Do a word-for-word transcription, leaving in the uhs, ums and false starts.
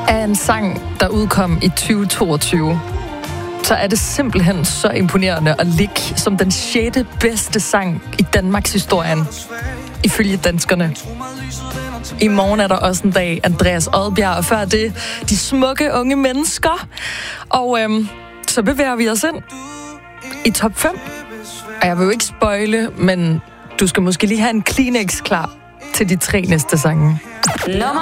af en sang, der udkom i tyve toogtyve, så er det simpelthen så imponerende at ligge som den sjette bedste sang i Danmarks historien, ifølge danskerne. I morgen er der også en dag, Andreas Odbjerg, og før det, de smukke unge mennesker. Og øhm, så bevæger vi os ind i top fem. Og jeg vil jo ikke spoile, men du skal måske lige have en Kleenex klar til de tre næste sange. Nummer